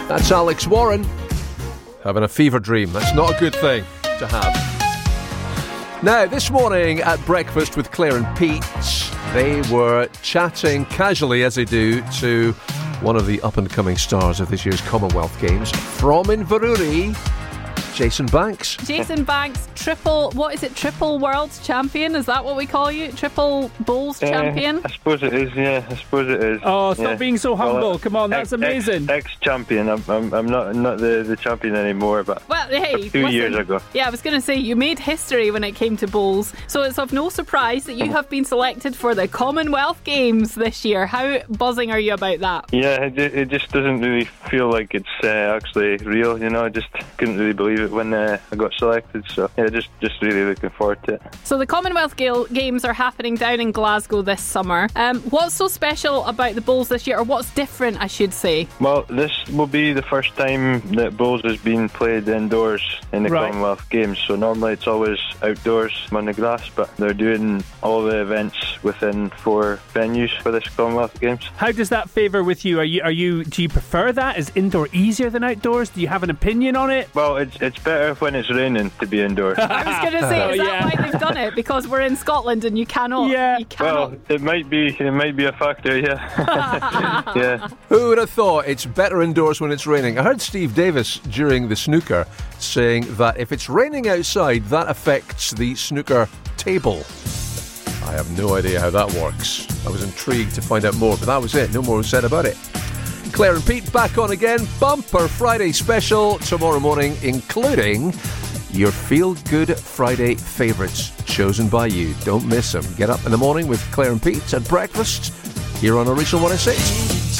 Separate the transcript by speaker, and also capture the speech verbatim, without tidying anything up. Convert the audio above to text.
Speaker 1: That's Alex Warren having a fever dream. That's not a good thing to have. Now, this morning at breakfast with Claire and Pete, they were chatting casually, as they do, to one of the up-and-coming stars of this year's Commonwealth Games from Inverurie, Jason Banks.
Speaker 2: Jason Banks, triple, what is it, triple world champion? Is that what we call you? Triple bowls
Speaker 3: Uh,
Speaker 2: champion?
Speaker 3: I suppose it is, yeah. I suppose it is.
Speaker 4: Oh, stop
Speaker 3: yeah.
Speaker 4: being so humble.
Speaker 3: Well,
Speaker 4: Come on, that's
Speaker 3: ex-
Speaker 4: amazing.
Speaker 3: Ex, ex-champion. I'm, I'm, I'm not not the, the champion anymore, but
Speaker 2: Well, hey,
Speaker 3: two
Speaker 2: listen,
Speaker 3: years ago.
Speaker 2: Yeah, I was going to say, you made history when it came to bowls, so it's of no surprise that you have been selected for the Commonwealth Games this year. How buzzing are you about that?
Speaker 3: Yeah, it, ju- it just doesn't really feel like it's uh, actually real, you know. I just couldn't really believe it when uh, I got selected, so yeah, just, just really looking forward to it.
Speaker 2: So the Commonwealth Ga- Games are happening down in Glasgow this summer. Um, what's so special about the bowls this year, or what's different, I should say?
Speaker 3: Well, this will be the first time that bowls has been played indoors in the
Speaker 4: Right.
Speaker 3: Commonwealth Games. So normally it's always outdoors on the grass, but they're doing all the events within four venues for this Commonwealth Games.
Speaker 4: How does that favour with you? Are you, are you? Do you prefer that? Is indoor easier than outdoors? Do you have an opinion on it?
Speaker 3: Well, it's it's better when it's raining to be indoors.
Speaker 2: I was going to say, is
Speaker 4: Oh,
Speaker 2: that
Speaker 4: yeah.
Speaker 2: why they've done it? Because we're in Scotland and you cannot.
Speaker 4: Yeah.
Speaker 2: You cannot.
Speaker 3: Well, it might be it might be a factor, yeah. yeah.
Speaker 1: Who would have thought it's better indoors when it's raining? I heard Steve Davis during the snooker saying that if it's raining outside, that affects the snooker table. I have no idea how that works. I was intrigued to find out more, but that was it. No more was said about it. Claire and Pete back on again. Bumper Friday special tomorrow morning, including your feel-good Friday favourites chosen by you. Don't miss them. Get up in the morning with Claire and Pete at breakfast here on Original one oh six.